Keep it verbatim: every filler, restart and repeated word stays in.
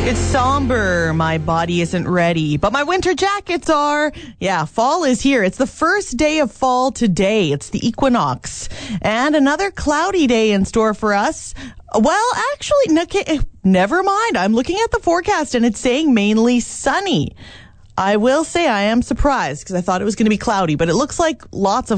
It's somber. My body isn't ready, but my winter jackets are. Yeah, fall is here. It's the first day of fall today. It's the equinox. And another cloudy day in store for us. Well, actually, no, never mind. I'm looking at the forecast and it's saying mainly sunny. I will say I am surprised because I thought it was going to be cloudy, but it looks like lots of